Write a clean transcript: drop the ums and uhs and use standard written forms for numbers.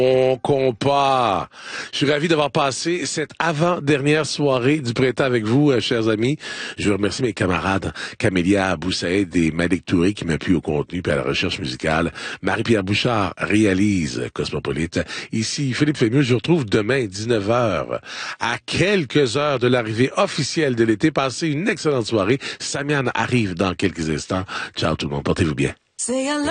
On compare. Je suis ravi d'avoir passé cette avant-dernière soirée du printemps avec vous, chers amis. Je veux remercier mes camarades Camélia Boussaïd et Malik Touré qui m'appuient au contenu et à la recherche musicale. Marie-Pierre Bouchard réalise Cosmopolite. Ici, Philippe Fémieux, je vous retrouve demain, 19h, à quelques heures de l'arrivée officielle de l'été. Passez une excellente soirée. Samian arrive dans quelques instants. Ciao tout le monde, portez-vous bien.